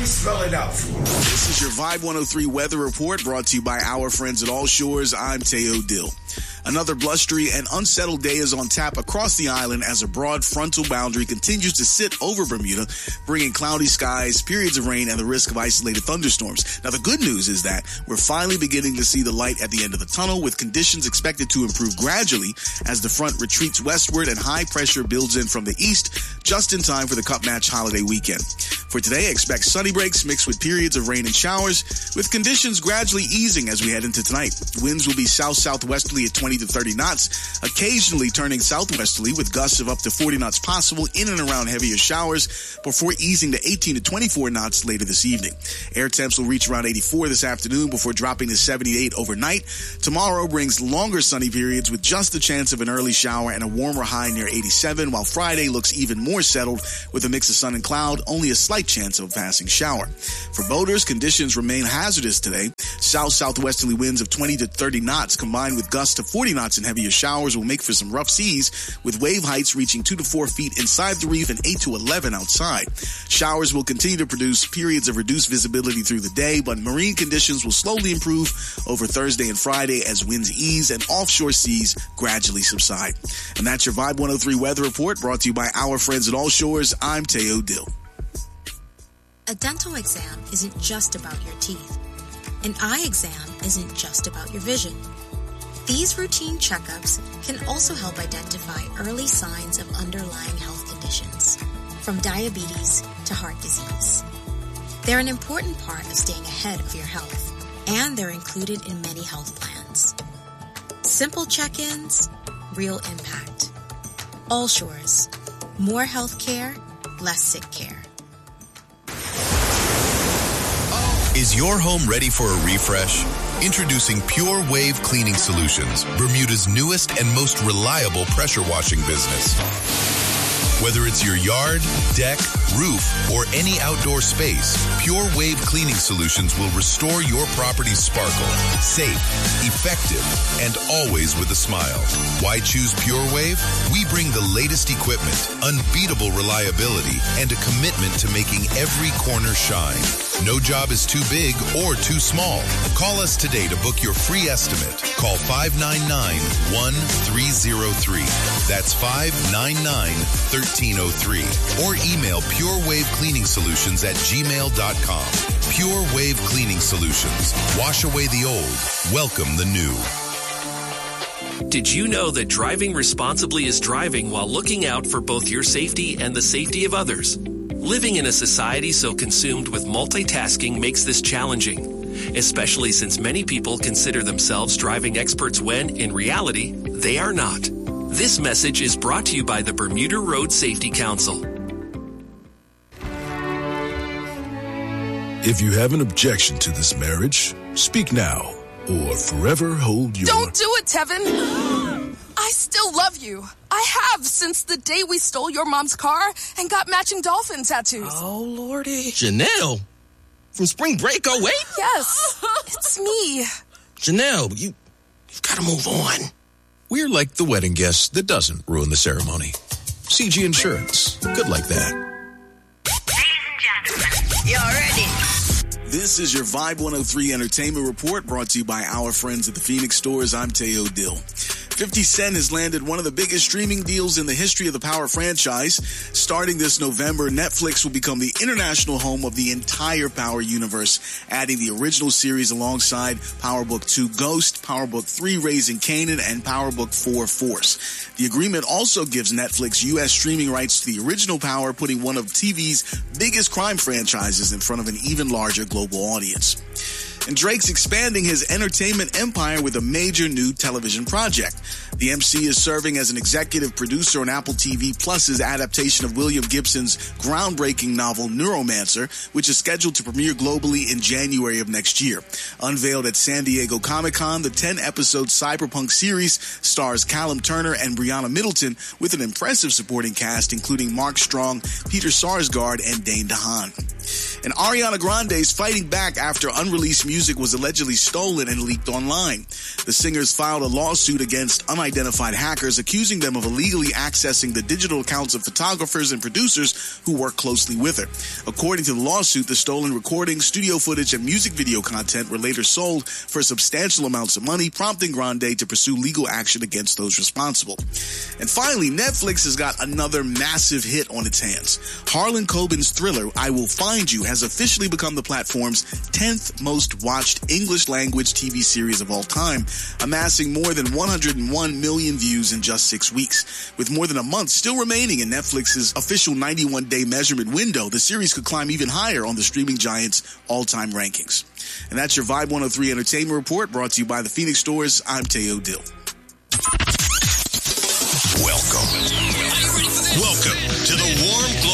me spell it out for you. This is your Vibe 103 weather report brought to you by our friends at All Shores. I'm Teo Dill. Another blustery and unsettled day is on tap across the island as a broad frontal boundary continues to sit over Bermuda, bringing cloudy skies, periods of rain, and the risk of isolated thunderstorms. Now, the good news is that we're finally beginning to see the light at the end of the tunnel, with conditions expected to improve gradually as the front retreats westward and high pressure builds in from the east, just in time for the Cup Match holiday weekend. For today, expect sunny breaks mixed with periods of rain and showers, with conditions gradually easing as we head into tonight. Winds will be south-southwesterly at 20 to 30 knots, occasionally turning southwesterly with gusts of up to 40 knots possible in and around heavier showers before easing to 18 to 24 knots later this evening. Air temps will reach around 84 this afternoon before dropping to 78 overnight. Tomorrow brings longer sunny periods with just the chance of an early shower and a warmer high near 87, while Friday looks even more settled with a mix of sun and cloud, only a slight chance of a passing shower. For boaters, conditions remain hazardous today. South-southwesterly winds of 20 to 30 knots combined with gusts to 40 knots and heavier showers will make for some rough seas, with wave heights reaching 2 to 4 feet inside the reef and 8 to 11 outside. Showers will continue to produce periods of reduced visibility through the day, but marine conditions will slowly improve over Thursday and Friday as winds ease and offshore seas gradually subside. And that's your Vibe 103 weather report brought to you by our friends at All Shores. I'm Teo Dill. A dental exam isn't just about your teeth. An eye exam isn't just about your vision. These routine checkups can also help identify early signs of underlying health conditions, from diabetes to heart disease. They're an important part of staying ahead of your health, and they're included in many health plans. Simple check-ins, real impact. All Shores. More health care, less sick care. Is your home ready for a refresh? Introducing Pure Wave Cleaning Solutions, Bermuda's newest and most reliable pressure washing business. Whether it's your yard, deck, roof, or any outdoor space, Pure Wave Cleaning Solutions will restore your property's sparkle. Safe, effective, and always with a smile. Why choose Pure Wave? We bring the latest equipment, unbeatable reliability, and a commitment to making every corner shine. No job is too big or too small. Call us today to book your free estimate. Call 599-1303. That's 599-1303. Or email purewavecleaningsolutions@gmail.com. Pure Wave Cleaning Solutions. Wash away the old. Welcome the new. Did you know that driving responsibly is driving while looking out for both your safety and the safety of others? Living in a society so consumed with multitasking makes this challenging, especially since many people consider themselves driving experts when, in reality, they are not. This message is brought to you by the Bermuda Road Safety Council. If you have an objection to this marriage, speak now or forever hold your... Don't do it, Tevin! I still love you. I have since the day we stole your mom's car and got matching dolphin tattoos. Oh, Lordy. Janelle? From Spring Break 08? Yes, it's me. Janelle, you've got to move on. We're like the wedding guest that doesn't ruin the ceremony. CG Insurance. Good like that. Ladies and gentlemen, you're ready. This is your Vibe 103 Entertainment Report brought to you by our friends at the Phoenix Stores. I'm Teo Dill. 50 Cent has landed one of the biggest streaming deals in the history of the Power franchise. Starting this November, Netflix will become the international home of the entire Power universe, adding the original series alongside Power Book 2 Ghost, Power Book 3 Raising Kanan, and Power Book 4 Force. The agreement also gives Netflix U.S. streaming rights to the original Power, putting one of TV's biggest crime franchises in front of an even larger global audience. And Drake's expanding his entertainment empire with a major new television project. The MC is serving as an executive producer on Apple TV Plus's adaptation of William Gibson's groundbreaking novel Neuromancer, which is scheduled to premiere globally in January of next year. Unveiled at San Diego Comic-Con, the 10-episode cyberpunk series stars Callum Turner and Brianna Middleton with an impressive supporting cast including Mark Strong, Peter Sarsgaard, and Dane DeHaan. And Ariana Grande is fighting back after unreleased music was allegedly stolen and leaked online. The singers filed a lawsuit against unidentified hackers, accusing them of illegally accessing the digital accounts of photographers and producers who work closely with her. According to the lawsuit, the stolen recordings, studio footage, and music video content were later sold for substantial amounts of money, prompting Grande to pursue legal action against those responsible. And finally, Netflix has got another massive hit on its hands. Harlan Coben's thriller, I Will Find You, has officially become the platform's 10th most watched English language TV series of all time, amassing more than 101 million views in just 6 weeks. With more than a month still remaining in Netflix's official 91-day measurement window, the series could climb even higher on the streaming giant's all-time rankings. And that's your Vibe 103 Entertainment Report, brought to you by the Phoenix Stores. I'm Teo Dill. Welcome